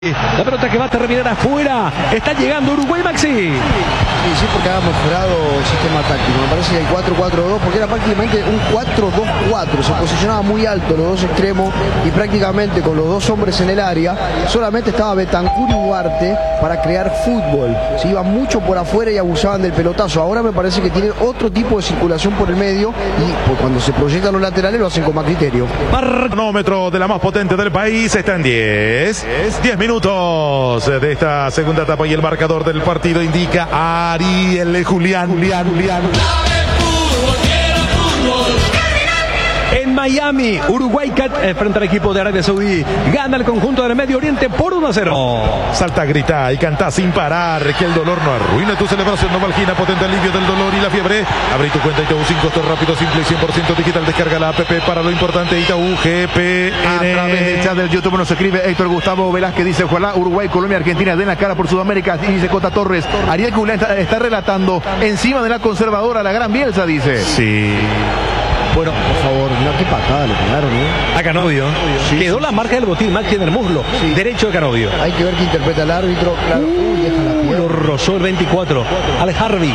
La pelota que va a terminar afuera. Está llegando Uruguay, Maxi. Sí, porque ha mejorado el sistema táctico. Me parece que hay 4-4-2, porque era prácticamente un 4-2-4. Se posicionaba muy alto los dos extremos y prácticamente con los dos hombres en el área. Solamente estaba Bentancur y Ugarte para crear fútbol. Se iban mucho por afuera y abusaban del pelotazo. Ahora me parece que tienen otro tipo de circulación por el medio y pues, cuando se proyectan los laterales lo hacen con más criterio. Cronómetro de la más potente del país está en 10 minutos de esta segunda etapa y el marcador del partido indica a Ariel Julián. En Miami, Uruguay frente al equipo de Arabia Saudí. Gana el conjunto del Medio Oriente por 1-0. Salta, grita y canta sin parar. Que el dolor no arruine tu celebración. Novalgina, potente alivio del dolor y la fiebre. Abre tu cuenta Itaú sin costo, rápido, simple y 100% digital. Descarga la app para lo importante. Itaú GPN. A través del chat del YouTube nos escribe Héctor Gustavo Velázquez. Dice: ojalá Uruguay, Colombia, Argentina den la cara por Sudamérica. Y dice Cota Torres: Ariel Julián está relatando encima de la conservadora la gran Bielsa, dice. Sí. Bueno, por favor, mira qué patada le pegaron, ¿eh? A Canovio. Sí, quedó la marca del botín, Maxi, en el muslo. Sí. Derecho de Canovio. Hay que ver qué interpreta el árbitro. Claro. Deja la pierna. Lo rozó el 24. Al Harvey.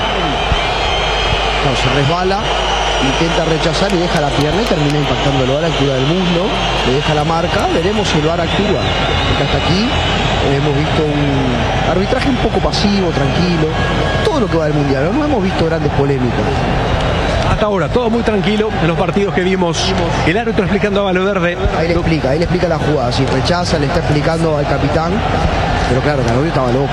No, se resbala, intenta rechazar y deja la pierna y termina impactándolo a la altura del muslo. Le deja la marca. Veremos si el VAR actúa. Porque hasta aquí hemos visto un arbitraje un poco pasivo, tranquilo. Todo lo que va del mundial. No hemos visto grandes polémicas. Hasta ahora, todo muy tranquilo en los partidos que vimos. El árbitro explicando a Valverde. Ahí le explica la jugada. Si rechaza, le está explicando al capitán. Pero claro, Canovio estaba loco.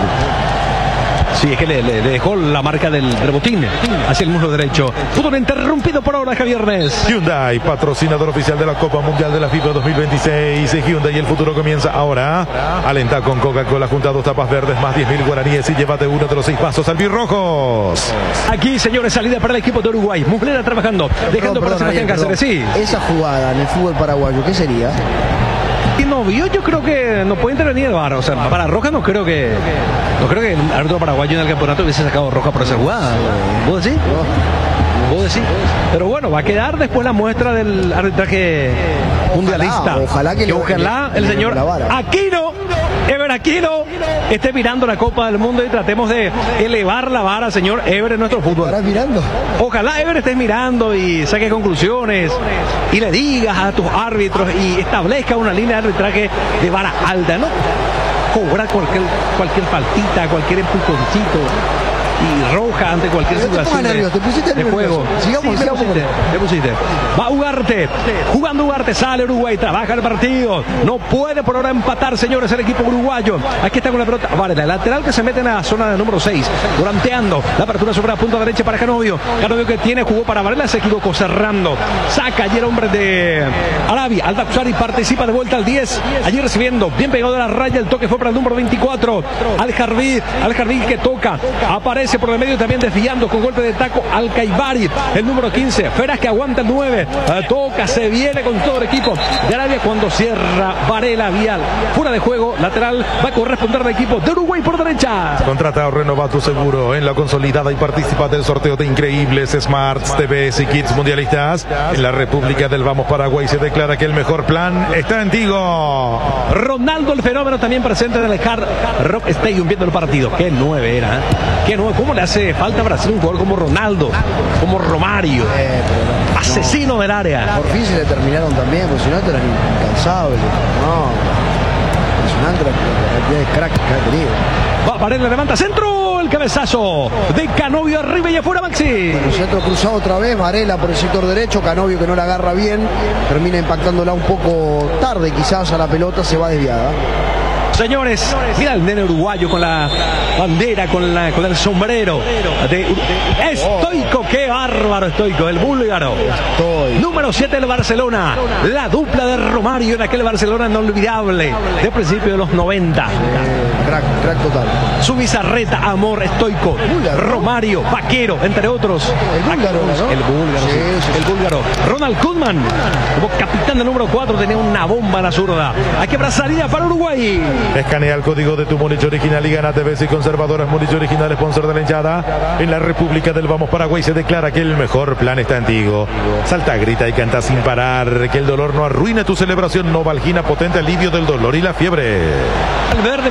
Sí, es que le dejó la marca del rebotín hacia el muslo derecho. Fútbol interrumpido por ahora, Javier Nes. Hyundai, patrocinador oficial de la Copa Mundial de la FIFA 2026. Hyundai, el futuro comienza ahora. Alenta con Coca-Cola junto a 2 tapas verdes más 10.000 guaraníes y llévate uno de los 6 pasos albirrojos. Aquí, señores, salida para el equipo de Uruguay. Muslera trabajando, dejando para Sebastián Cáceres. Sí. Esa jugada en el fútbol paraguayo, ¿qué sería? Y no, yo creo que no puede intervenir el VAR. O sea, para roja no creo que el árbitro paraguayo en el campeonato hubiese sacado roja por esa jugada. ¿Vos decís? ¿Vos decís? Pero bueno, va a quedar después la muestra del arbitraje mundialista. Ojalá que el señor Aquino, Ever Aquino, esté mirando la Copa del Mundo y tratemos de elevar la vara, señor Ever, en nuestro fútbol. ¿Estarás mirando? Ojalá Ever estés mirando y saque conclusiones y le digas a tus árbitros y establezca una línea de arbitraje de vara alta, ¿no? Cobrar cualquier faltita, cualquier empujoncito y roja ante cualquier situación de juego. Sigamos. Te pusiste. Va Ugarte, jugando Ugarte, sale Uruguay, trabaja el partido. No puede por ahora empatar, señores, el equipo uruguayo. Aquí está con la pelota. Vale, la lateral que se mete en la zona de número 6. Volanteando. La apertura sobre la punta derecha para Canovio. Canovio que jugó para Varela, se equivocó cerrando. Saca allí el hombre de Arabia. Al-Dakhshari participa de vuelta al 10. Allí recibiendo, bien pegado de la raya. El toque fue para el número 24. Al-Harvey que toca. Aparece por el medio también desviando con golpe de taco al Caibari, el número 15. Feras que aguanta el 9. Toca, se viene con todo el equipo de Arabia cuando cierra Varela, Vial. Fuera de juego, lateral, va a corresponder al equipo de Uruguay por derecha. Contrata o renova tu seguro en la consolidada y participa del sorteo de increíbles Smarts, TVs y kits mundialistas. En la República del Vamos Paraguay se declara que el mejor plan está en Tigo. Ronaldo el fenómeno también presente en el Hard Rock Stadium viendo el partido. Qué 9 era, qué 9. ¿Cómo le hace falta a Brasil un jugador como Ronaldo, como Romario? Asesino del área. Por fin se le terminaron también, porque si no eran incansables. No, impresionante la cantidad de crack que ha tenido. Va, Varela levanta centro, el cabezazo de Canovio arriba y afuera, Maxi. El centro cruzado otra vez, Varela por el sector derecho, Canovio que no la agarra bien, termina impactándola un poco tarde quizás a la pelota, se va desviada. Señores, mira el nene uruguayo con la bandera, con el sombrero de Stoico, qué bárbaro Stoico, el búlgaro. Número 7 del Barcelona, la dupla de Romario en aquel Barcelona inolvidable de principios de los 90. Crack total. Su bizarreta, Amor, Stoico, Romario, Vaquero, entre otros. El búlgaro, ¿no? El búlgaro. Ronald Koeman, como capitán del número 4, tenía una bomba a la zurda. Aquí habrá salida para Uruguay. Escanea el código de tu Munich original y gana TVs y con Conservadoras Murillo, original sponsor de la hinchada. En la República del Vamos Paraguay se declara que el mejor plan está en Tigo. Salta, grita y canta sin parar, que el dolor no arruine tu celebración. Novalgina, potente alivio del dolor y la fiebre. Valverde